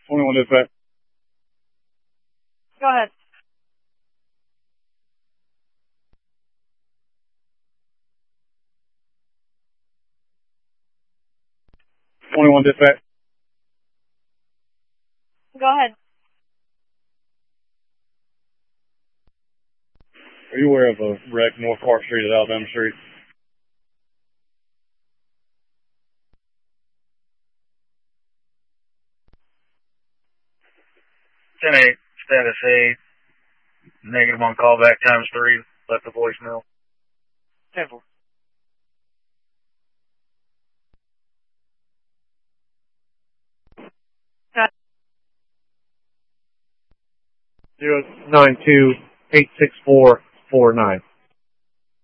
21 dispatch. Go ahead. Dispatch. Go ahead. Are you aware of a wreck North Park Street at Alabama Street? 10-8, status 8, -1 callback times 3, left the voicemail. 10-4. Got 092-864-49.